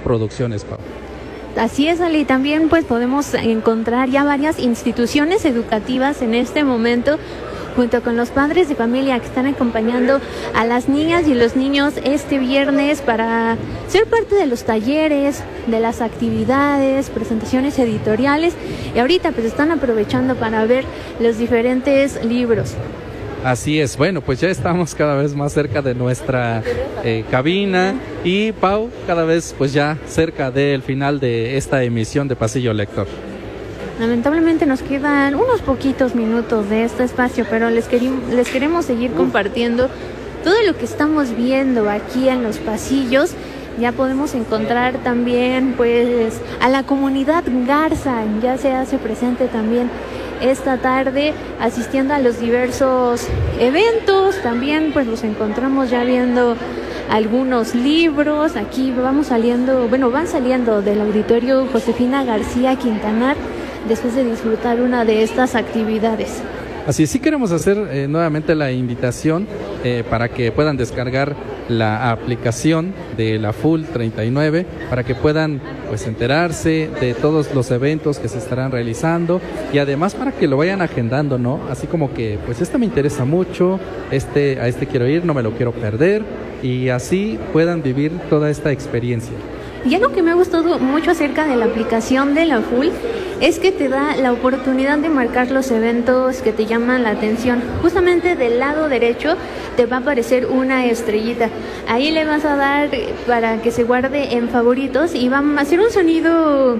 producciones, Pau. Así es, Ale, y también pues podemos encontrar ya varias instituciones educativas en este momento, junto con los padres de familia que están acompañando a las niñas y los niños este viernes para ser parte de los talleres, de las actividades, presentaciones editoriales, y ahorita pues están aprovechando para ver los diferentes libros. Así es, bueno, pues ya estamos cada vez más cerca de nuestra cabina y Pau, cada vez pues ya cerca del final de esta emisión de Pasillo Lector. Lamentablemente nos quedan unos poquitos minutos de este espacio, pero les queremos seguir compartiendo todo lo que estamos viendo aquí en los pasillos. Ya podemos encontrar también pues a la comunidad Garza, ya se hace presente también esta tarde asistiendo a los diversos eventos. También pues los encontramos ya viendo algunos libros. Aquí van saliendo del auditorio Josefina García Quintanar después de disfrutar una de estas actividades. Así sí queremos hacer nuevamente la invitación para que puedan descargar la aplicación de la Full 39 para que puedan pues enterarse de todos los eventos que se estarán realizando y además para que lo vayan agendando, ¿no? Así como que pues este me interesa mucho, a este quiero ir, no me lo quiero perder y así puedan vivir toda esta experiencia. Y algo que me ha gustado mucho acerca de la aplicación de la Full es que te da la oportunidad de marcar los eventos que te llaman la atención. Justamente del lado derecho te va a aparecer una estrellita. Ahí le vas a dar para que se guarde en favoritos y va a hacer un sonido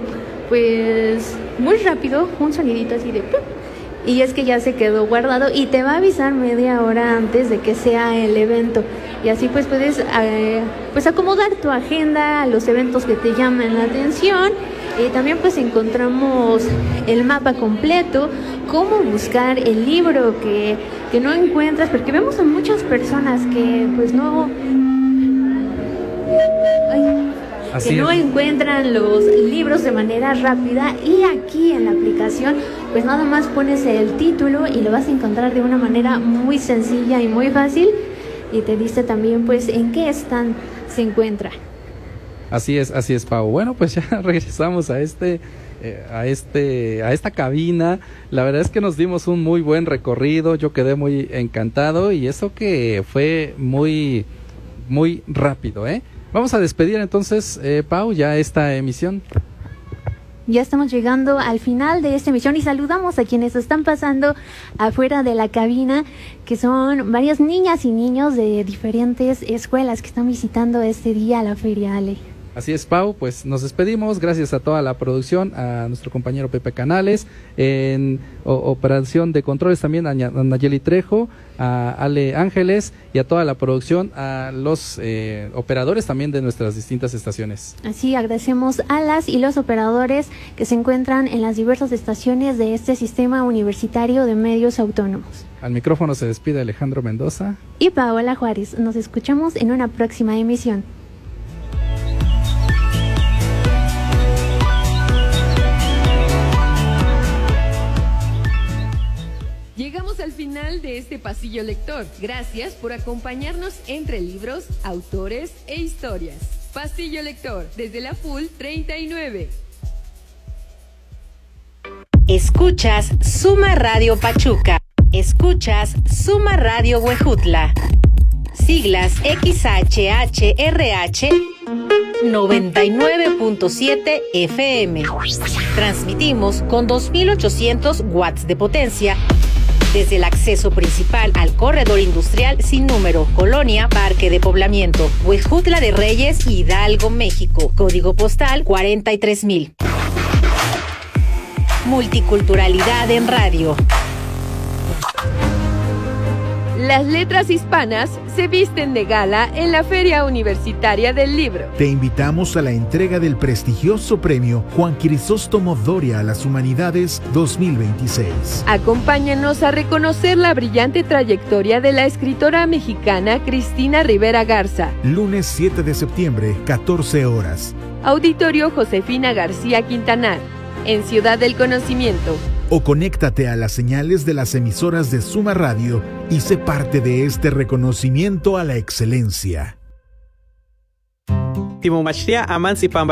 pues muy rápido, un sonidito así de ¡pum! Y es que ya se quedó guardado y te va a avisar media hora antes de que sea el evento. Y así pues puedes pues acomodar tu agenda a los eventos que te llaman la atención. También pues encontramos el mapa completo, cómo buscar el libro que no encuentras, porque vemos a muchas personas que pues no encuentran los libros de manera rápida, y aquí en la aplicación pues nada más pones el título y lo vas a encontrar de una manera muy sencilla y muy fácil, y te dice también pues en qué stand se encuentra. Así es, Pau. Bueno, pues ya regresamos a esta cabina. La verdad es que nos dimos un muy buen recorrido. Yo quedé muy encantado y eso que fue muy, muy rápido, ¿eh? Vamos a despedir entonces, Pau, ya esta emisión. Ya estamos llegando al final de esta emisión y saludamos a quienes están pasando afuera de la cabina, que son varias niñas y niños de diferentes escuelas que están visitando este día la feria, Ale. Así es, Pau, pues nos despedimos, gracias a toda la producción, a nuestro compañero Pepe Canales, en operación de controles también a Nayeli Trejo, a Ale Ángeles y a toda la producción, a los operadores también de nuestras distintas estaciones. Así, agradecemos a las y los operadores que se encuentran en las diversas estaciones de este sistema universitario de medios autónomos. Al micrófono se despide Alejandro Mendoza y Paola Juárez. Nos escuchamos en una próxima emisión. Llegamos al final de este pasillo lector. Gracias por acompañarnos entre libros, autores e historias. Pasillo lector, desde la Full 39. Escuchas Suma Radio Pachuca. Escuchas Suma Radio Huejutla. Siglas XHHRH 99.7 FM. Transmitimos con 2800 watts de potencia desde el acceso principal al corredor industrial sin número, Colonia Parque de Poblamiento, Huejutla de Reyes, Hidalgo, México. Código postal 43000. Multiculturalidad en radio. Las letras hispanas se visten de gala en la Feria Universitaria del Libro. Te invitamos a la entrega del prestigioso premio Juan Crisóstomo Doria a las Humanidades 2026. Acompáñanos a reconocer la brillante trayectoria de la escritora mexicana Cristina Rivera Garza. Lunes 7 de septiembre, 14 horas. Auditorio Josefina García Quintanar, en Ciudad del Conocimiento. O conéctate a las señales de las emisoras de Suma Radio y sé parte de este reconocimiento a la excelencia.